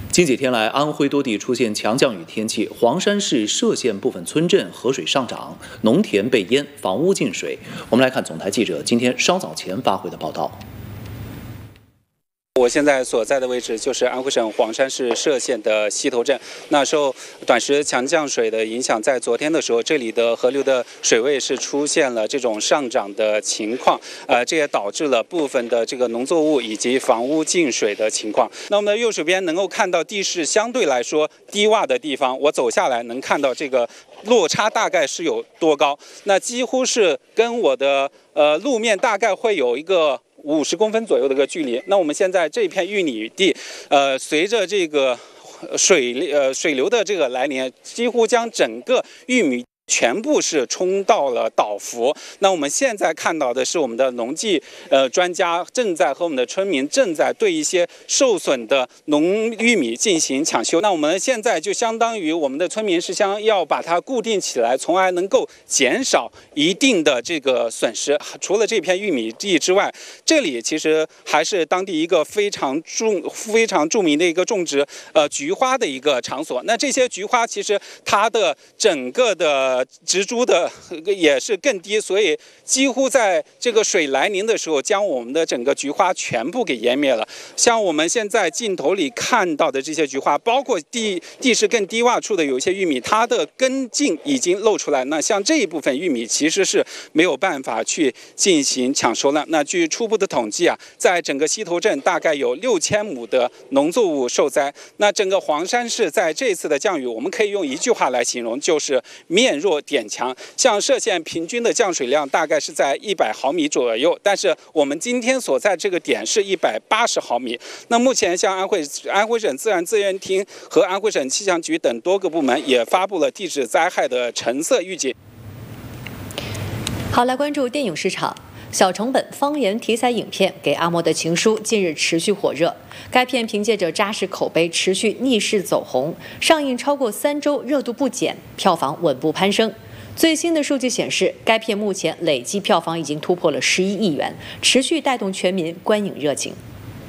近几天来，安徽多地出现强降雨天气，黄山市歙县部分村镇河水上涨，农田被淹，房屋进水。我们来看总台记者今天稍早前发回的报道。 我现在所在的位置就是安徽省黄山市歙县的西头镇。那受短时强降水的影响，在昨天的时候，这里的河流的水位是出现了这种上涨的情况，这也导致了部分的这个农作物以及房屋进水的情况。那我们的右手边能够看到地势相对来说低洼的地方，我走下来能看到这个落差大概是有多高，那几乎是跟我的路面大概会有一个50公分左右的一个距离。那我们现在这片玉米地，随着这个水流的这个来临，几乎将整个玉米全部是冲到了倒伏。那我们现在看到的是我们的农技专家正在和我们的村民正在对一些受损的农玉米进行抢修。那我们现在就相当于我们的村民是想要把它固定起来，从而能够减少一定的这个损失。除了这片玉米地之外，这里其实还是当地一个非常著名的一个种植菊花的一个场所。那这些菊花其实它的整个的植株的也是更低，所以几乎在这个水来临的时候，将我们的整个菊花全部给淹灭了。像我们现在镜头里看到的这些菊花，包括地势更低洼处的有一些玉米，它的根茎已经露出来。那像这一部分玉米其实是没有办法去进行抢收了。那据初步的统计啊，在整个西头镇大概有6000亩的农作物受灾。那整个黄山市在这次的降雨，我们可以用一句话来形容，就是面弱点强。像歙县平均的降水量大概是在100毫米左右，但是我们今天所在这个点是180毫米。那目前像安徽省自然资源厅和安徽省气象局等多个部门也发布了地质灾害的橙色预警。 好，来关注电影市场。小成本方言题材影片《给阿嬷的情书》近日持续火热，该片凭借着扎实口碑持续逆势走红，上映超过3周热度不减，票房稳步攀升。最新的数据显示，该片目前累计票房已经突破了11亿元，持续带动全民观影热情。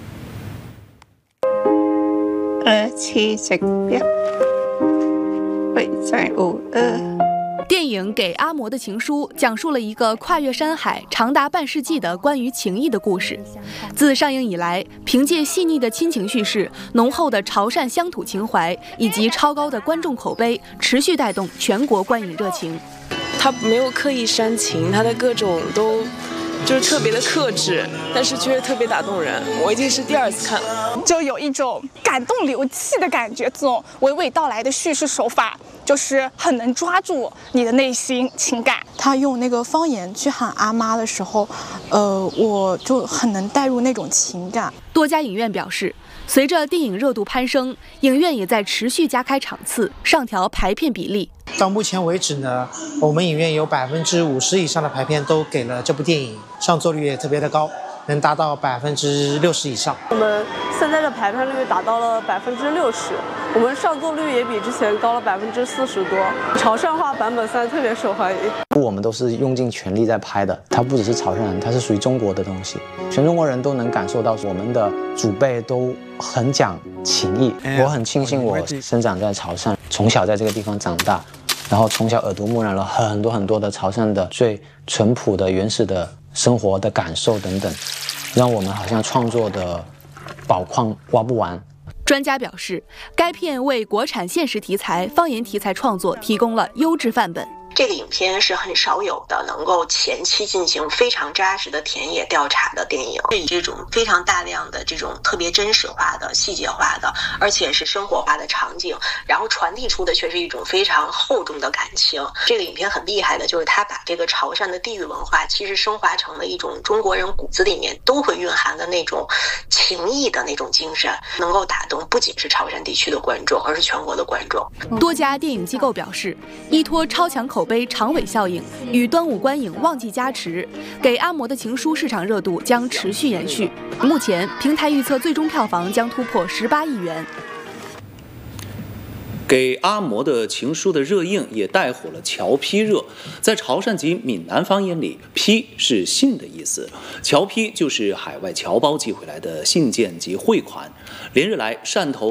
电影《给阿嬷的情书》讲述了一个跨越山海、长达半世纪的关于情谊的故事。自上映以来，凭借细腻的亲情叙事、浓厚的潮汕乡土情怀以及超高的观众口碑，持续带动全国观影热情。 他没有刻意煽情，他的各种都就是特别的克制，但是却特别打动人。我已经是第2次看了， 就有一种感动流涕的感觉。这种娓娓道来的叙事手法，就是很能抓住你的内心情感。 他用那个方言去喊阿妈的时候，我就很能带入那种情感。 多家影院表示，随着电影热度攀升，影院也在持续加开场次，上调排片比例。 到目前为止呢，我们影院有50%以上的排片都给了这部电影，上座率也特别的高，能达到60%以上。 我们现在的排片率达到了60%，我们上座率也比之前高了40%多。潮汕话版本现在特别受欢迎。 我们都是用尽全力在拍的，它不只是潮汕人，它是属于中国的东西，全中国人都能感受到我们的祖辈都很讲情义。我很庆幸我生长在潮汕，从小在这个地方长大，然后从小耳濡目染了很多的潮汕的最淳朴的原始的生活的感受等等，让我们好像创作的宝矿挖不完。 专家表示，该片为国产现实题材、方言题材创作提供了优质范本。 这个影片是很少有的能够前期进行非常扎实的田野调查的电影，以这种非常大量的这种特别真实化的、细节化的，而且是生活化的场景，然后传递出的却是一种非常厚重的感情。这个影片很厉害的就是它把这个潮汕的地域文化其实升华成了一种中国人骨子里面都会蕴含的那种情谊的那种精神，能够打动不仅是潮汕地区的观众，而是全国的观众。 多家电影机构表示，依托超强口碑长尾效应与端午观影旺季加持，给阿嬷的情书市场热度将持续延续。目前平台预测最终票房将突破18亿元。 给阿嬷的情书的热映也带火了侨批热。在潮汕及闽南方言里，批是信的意思，侨批就是海外侨胞寄回来的信件及汇款。连日来，汕头